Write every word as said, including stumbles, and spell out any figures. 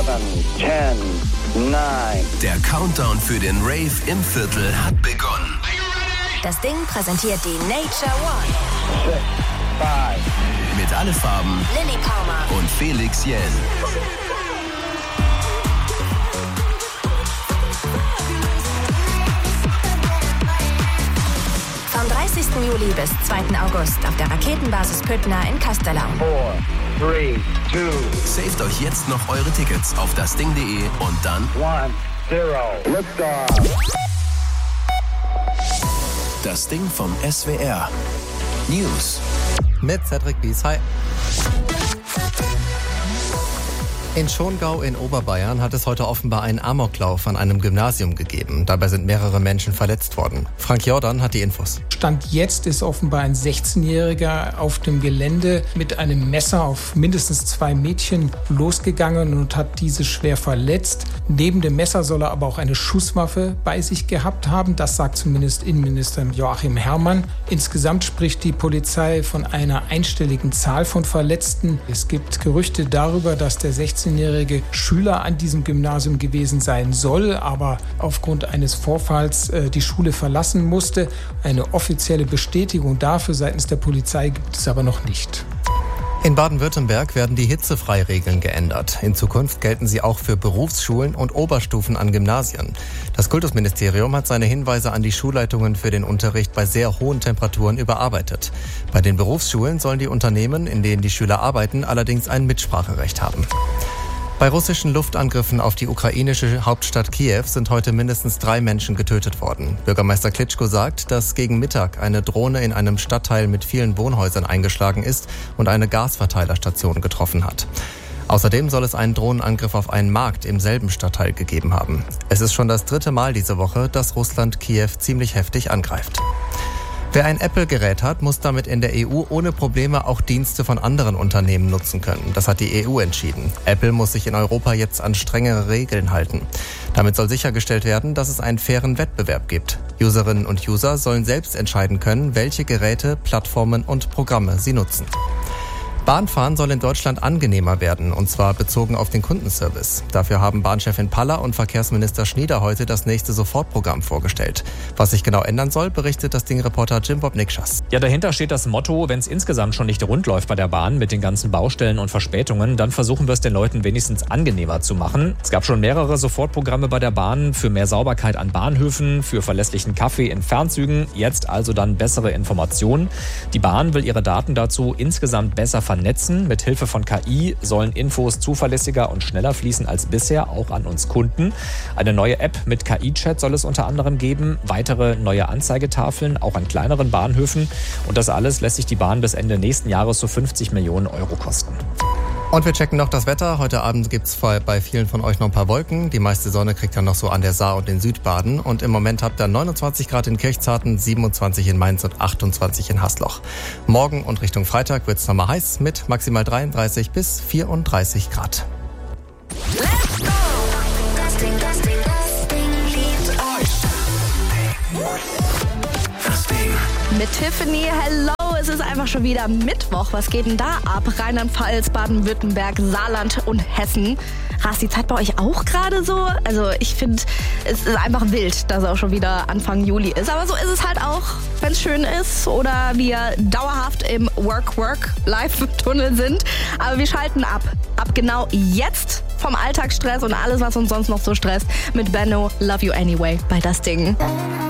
seven, ten, neun. Der Countdown für den Rave im Viertel hat begonnen. Das Ding präsentiert die Nature One. Six, five. Mit alle Farben Lilly Palmer und Felix Jähn. Vom dreißigsten Juli bis zweiten August auf der Raketenbasis Püttner in Castellaun. Four, three, two. Saved euch jetzt noch eure Tickets auf dasding punkt de und dann One, zero. Liftoff. Das Ding vom S W R. News. Mit Cedric Bies. Hi. In Schongau in Oberbayern hat es heute offenbar einen Amoklauf an einem Gymnasium gegeben. Dabei sind mehrere Menschen verletzt worden. Frank Jordan hat die Infos. Stand jetzt ist offenbar ein sechzehnjähriger auf dem Gelände mit einem Messer auf mindestens zwei Mädchen losgegangen und hat diese schwer verletzt. Neben dem Messer soll er aber auch eine Schusswaffe bei sich gehabt haben. Das sagt zumindest Innenminister Joachim Herrmann. Insgesamt spricht die Polizei von einer einstelligen Zahl von Verletzten. Es gibt Gerüchte darüber, dass der sechzehnjährige Schüler an diesem Gymnasium gewesen sein soll, aber aufgrund eines Vorfalls äh, die Schule verlassen musste. Eine offizielle Bestätigung dafür seitens der Polizei gibt es aber noch nicht. In Baden-Württemberg werden die Hitzefreiregeln geändert. In Zukunft gelten sie auch für Berufsschulen und Oberstufen an Gymnasien. Das Kultusministerium hat seine Hinweise an die Schulleitungen für den Unterricht bei sehr hohen Temperaturen überarbeitet. Bei den Berufsschulen sollen die Unternehmen, in denen die Schüler arbeiten, allerdings ein Mitspracherecht haben. Bei russischen Luftangriffen auf die ukrainische Hauptstadt Kiew sind heute mindestens drei Menschen getötet worden. Bürgermeister Klitschko sagt, dass gegen Mittag eine Drohne in einem Stadtteil mit vielen Wohnhäusern eingeschlagen ist und eine Gasverteilerstation getroffen hat. Außerdem soll es einen Drohnenangriff auf einen Markt im selben Stadtteil gegeben haben. Es ist schon das dritte Mal diese Woche, dass Russland Kiew ziemlich heftig angreift. Wer ein Apple-Gerät hat, muss damit in der E U ohne Probleme auch Dienste von anderen Unternehmen nutzen können. Das hat die E U entschieden. Apple muss sich in Europa jetzt an strengere Regeln halten. Damit soll sichergestellt werden, dass es einen fairen Wettbewerb gibt. Userinnen und User sollen selbst entscheiden können, welche Geräte, Plattformen und Programme sie nutzen. Bahnfahren soll in Deutschland angenehmer werden, und zwar bezogen auf den Kundenservice. Dafür haben Bahnchefin Paller und Verkehrsminister Schnieder heute das nächste Sofortprogramm vorgestellt. Was sich genau ändern soll, berichtet das Ding-Reporter Jim Bob Nikschas. Ja, dahinter steht das Motto, wenn es insgesamt schon nicht rund läuft bei der Bahn mit den ganzen Baustellen und Verspätungen, dann versuchen wir es den Leuten wenigstens angenehmer zu machen. Es gab schon mehrere Sofortprogramme bei der Bahn für mehr Sauberkeit an Bahnhöfen, für verlässlichen Kaffee in Fernzügen, jetzt also dann bessere Informationen. Die Bahn will ihre Daten dazu insgesamt besser vernetzen. Mit Hilfe von K I sollen Infos zuverlässiger und schneller fließen als bisher, auch an uns Kunden. Eine neue App mit K I-Chat soll es unter anderem geben, weitere neue Anzeigetafeln, auch an kleineren Bahnhöfen. Und das alles lässt sich die Bahn bis Ende nächsten Jahres so fünfzig Millionen Euro kosten. Und wir checken noch das Wetter. Heute Abend gibt es bei vielen von euch noch ein paar Wolken. Die meiste Sonne kriegt ihr noch so an der Saar und in Südbaden. Und im Moment habt ihr neunundzwanzig Grad in Kirchzarten, siebenundzwanzig in Mainz und achtundzwanzig in Hasloch. Morgen und Richtung Freitag wird es nochmal heiß mit maximal dreiunddreißig bis vierunddreißig Grad. Let's go! Das Ding, das Ding, das Ding liebt euch. Das Ding. Mit Tiffany, hello, es ist einfach schon wieder Mittwoch. Was geht denn da ab? Rheinland-Pfalz, Baden-Württemberg, Saarland und Hessen. Rast die Zeit bei euch auch gerade so? Also ich finde, es ist einfach wild, dass auch schon wieder Anfang Juli ist. Aber so ist es halt auch, wenn es schön ist oder wir dauerhaft im Work-Work-Live-Tunnel sind. Aber wir schalten ab. Ab genau jetzt vom Alltagsstress und alles, was uns sonst noch so stresst, mit Benno, Love You Anyway bei Das Ding.